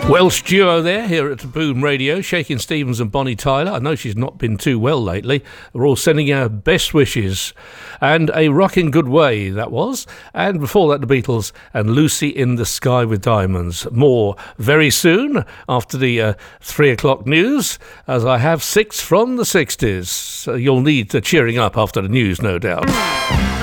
Welsh duo there here at Boom Radio, Shakin' Stevens and Bonnie Tyler. I know she's not been too well lately. We're all sending her best wishes. And A Rockin' Good Way, that was. And before that, the Beatles and Lucy in the Sky with Diamonds. More very soon after the 3 o'clock news, as I have 6 from the 60s. You'll need the cheering up after the news, no doubt.